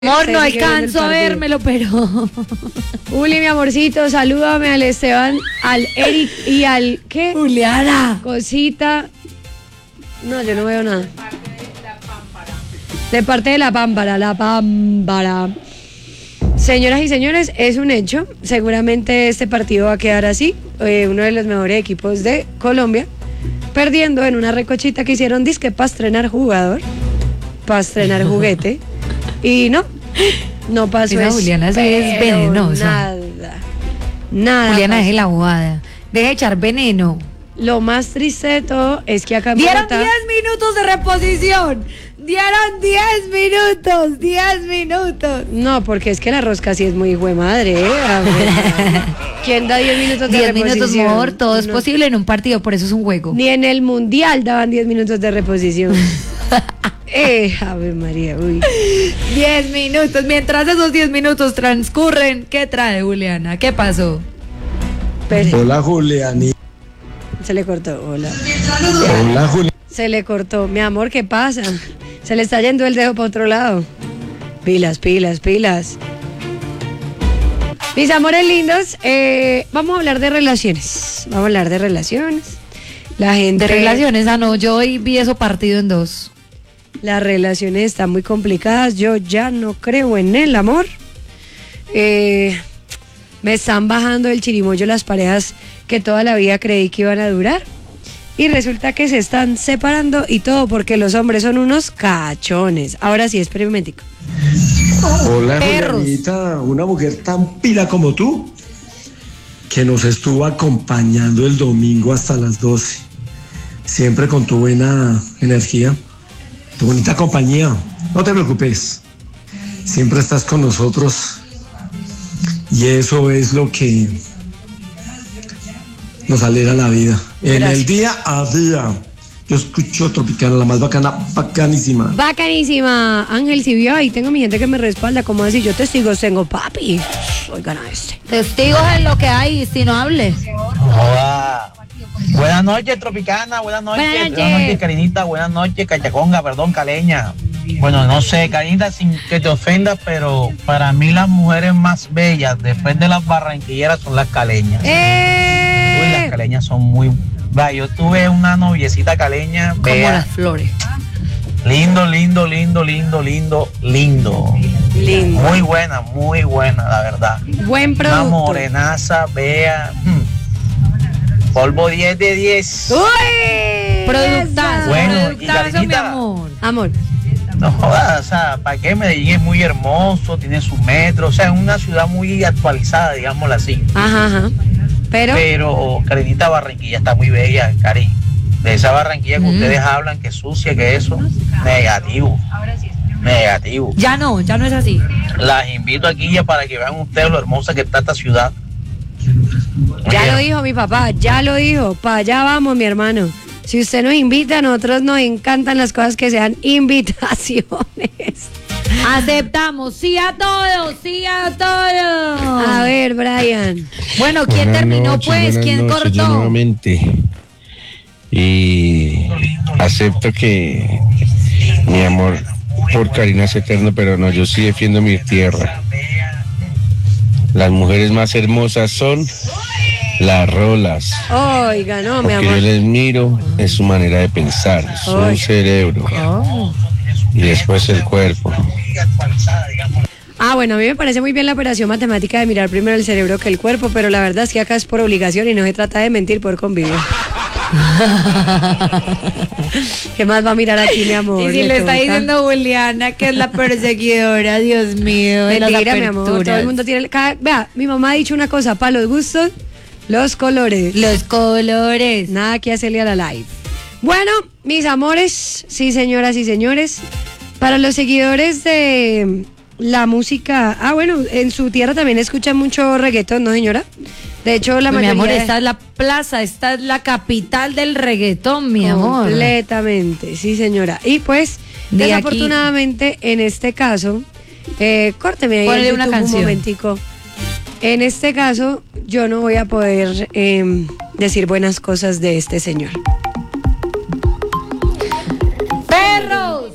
Amor, no alcanzo a vérmelo, pero... Uli, mi amorcito, salúdame al Esteban, al Eric y al... ¿qué? Juliana. Cosita. No, yo no veo nada. De parte de la Pámpara, la Pámpara. Señoras y señores, es un hecho. Seguramente este partido va a quedar así. Uno de los mejores equipos de Colombia. Perdiendo en una recochita que hicieron disque para estrenar jugador. Para estrenar juguete. Y no pasó Esa eso. Juliana sí es venenosa. Nada. Juliana pasó. es la bobada. Deja de echar veneno. Lo más triste de todo es que acá en Dieron Bogotá- 10 minutos de reposición. Dieron 10 minutos. No, porque es que la rosca sí es muy hijo de madre, A ver, ¿quién da 10 minutos de 10 minutos, reposición? amor, todo es No. posible en un partido, por eso es un juego. Ni en el mundial daban 10 minutos de reposición. Ave María, uy. 10 minutos. Mientras esos 10 minutos transcurren, ¿qué trae Juliana? ¿Qué pasó? Espere, Hola Juliani. se le cortó, hola. Hola Juliani. Se le cortó. Mi amor, ¿qué pasa? Se le está yendo el dedo para otro lado. Pilas, pilas, pilas. Mis amores lindos, vamos a hablar de relaciones. Vamos a hablar de relaciones. La gente... De relaciones, no, yo hoy vi eso partido en dos. Las relaciones están muy complicadas. Yo ya no creo en el amor. Me están bajando el chirimoyo las parejas que toda la vida creí que iban a durar. Y resulta que se están separando y todo porque los hombres son unos cachones. Ahora sí, espérame un momentico. Hola Perros. Julianita, una mujer tan pila como tú que nos estuvo acompañando el domingo hasta las 12. Siempre con tu buena energía, tu bonita compañía. No te preocupes, siempre estás con nosotros y eso es lo que nos alegra la vida. En Gracias. el día a día, yo escucho Tropicana, la más bacana, bacanísima. Bacanísima. Ángel, si vio ahí, tengo mi gente que me respalda. ¿Cómo así? Yo testigos tengo, papi. Oigan a este. Testigos en lo que hay, si no hable. Hola. Buenas noches, Tropicana. Buenas noches. Buenas noches. Buenas noches, Karinita. Buenas noches, Cachaconga. Perdón, Caleña. Bueno, no sé, Karinita, sin que te ofendas, pero para mí las mujeres más bellas después de las barranquilleras son las caleñas. Uy, las caleñas son muy... Va, yo tuve una noviecita caleña, Como bella. las flores. Lindo. Lindo. Muy buena, la verdad. Buen Una producto. morenaza, vea. Polvo 10 de 10. ¡Uy! Productazo, Bueno, y productazo, mi Karinita. amor. Amor. No jodas, o sea, ¿para qué? Medellín es muy hermoso, tiene sus metros, o sea, es una ciudad muy actualizada, digámoslo así. Ajá. Pero Karinita, Barranquilla está muy bella, Cari. De esa Barranquilla que ustedes hablan, que es sucia, que eso, negativo. Ya no es así. Las invito aquí ya para que vean ustedes lo hermosa que está esta ciudad. Ya Oye, lo dijo mi papá, ya lo dijo. Para allá vamos, mi hermano. Si usted nos invita, a nosotros nos encantan las cosas que sean invitaciones. Aceptamos, sí a todo, sí a todo. A ver, Brian. Bueno, ¿quién terminó pues? ¿Quién Yo cortó? nuevamente. Y acepto que mi amor por Karina es eterno, pero no, yo sí defiendo mi tierra. Las mujeres más hermosas son las rolas. Oiga, no, mi Porque yo amor. les miro en su manera de pensar, su Ay. cerebro Oh. y después el cuerpo. Ah, bueno, a mí me parece muy bien la operación matemática de mirar primero el cerebro que el cuerpo, pero la verdad es que acá es por obligación y no se trata de mentir por convivir. ¿Qué más va a mirar aquí, mi amor? Y si le está toca. diciendo Juliana que es la perseguidora, Dios mío, de las Mentira, mi amor. Todo aperturas. el mundo tiene... Vea, mi mamá ha dicho una cosa, para los gustos, los colores. Los colores. Nada que hacerle a la live. Bueno, mis amores, sí señoras y señores, para los seguidores de la música, bueno, en su tierra también escuchan mucho reggaetón, ¿no, señora? De hecho, la Mi mayoría... amor, esta es la plaza, esta es la capital del reggaetón, mi amor. Completamente, sí señora. Y pues, De aquí- desafortunadamente, en este caso, córteme ahí Ponle en una YouTube canción. un momentico. En este caso, yo no voy a poder decir buenas cosas de este señor.